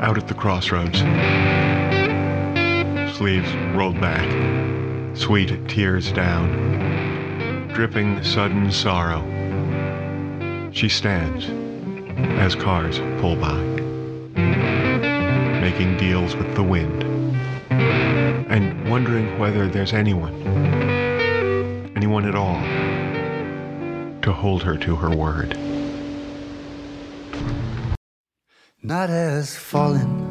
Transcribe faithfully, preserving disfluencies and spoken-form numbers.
Out at the crossroads. Sleeves rolled back, sweet tears down, dripping sudden sorrow. She stands as cars pull by, making deals with the wind, and wondering whether there's anyone, anyone at all, to hold her to her word. Night has fallen,